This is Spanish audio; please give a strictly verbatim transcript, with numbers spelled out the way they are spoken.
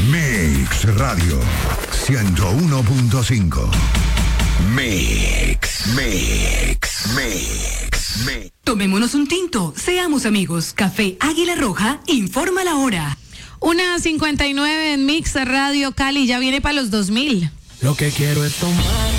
Mix Radio ciento uno punto cinco. Mix, Mix, Mix, Mix. Tomémonos un tinto, seamos amigos. Café Águila Roja informa la hora. Una cincuenta y nueve en Mix Radio Cali, ya viene para los dos mil. Lo que quiero es tomar.